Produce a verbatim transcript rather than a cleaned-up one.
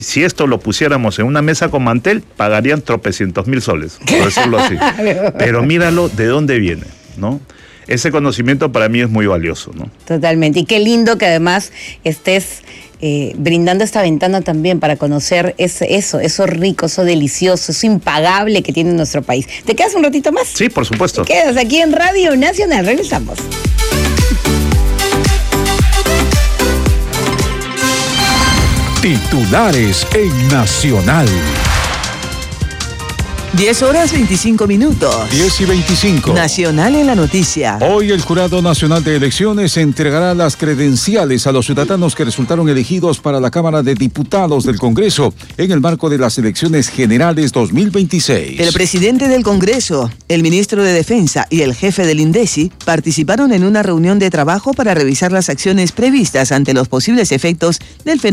Si esto lo pusiéramos en una mesa con mantel, pagarían tropecientos mil soles, por decirlo así. Pero míralo de dónde viene, ¿no? Ese conocimiento para mí es muy valioso, ¿no? Totalmente. Y qué lindo que además estés eh, brindando esta ventana también para conocer ese, eso, eso rico, eso delicioso, eso impagable que tiene nuestro país. ¿Te quedas un ratito más? Sí, por supuesto. Te quedas aquí en Radio Nacional. Regresamos. Titulares en Nacional. diez horas veinticinco minutos. diez y veinticinco. Nacional en la noticia. Hoy el Jurado Nacional de Elecciones entregará las credenciales a los ciudadanos que resultaron elegidos para la Cámara de Diputados del Congreso en el marco de las elecciones generales dos mil veintiséis. El presidente del Congreso, el ministro de Defensa y el jefe del INDECI participaron en una reunión de trabajo para revisar las acciones previstas ante los posibles efectos del fenómeno